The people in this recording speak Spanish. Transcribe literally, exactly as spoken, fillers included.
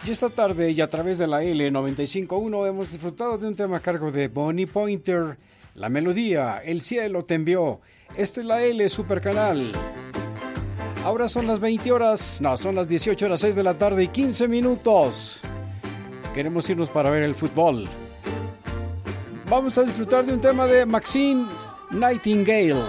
Y esta tarde y a través de la L noventa y cinco punto uno hemos disfrutado de un tema a cargo de Bonnie Pointer, la melodía El cielo te envió. Esta es la L Supercanal. Ahora son las veinte horas, no, son las dieciocho horas seis de la tarde y quince minutos. Queremos irnos para ver el fútbol. Vamos a disfrutar de un tema de Maxine Nightingale.